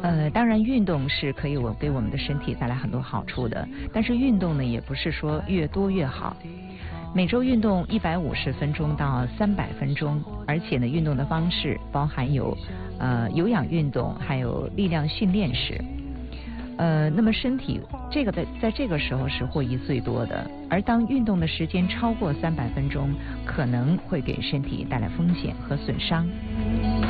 当然运动是可以给我们的身体带来很多好处的，但是运动呢也不是说越多越好。每周运动150分钟到300分钟，而且呢运动的方式包含有有氧运动，还有力量训练式。那么身体这个在这个时候是获益最多的，而当运动的时间超过300分钟，可能会给身体带来风险和损伤。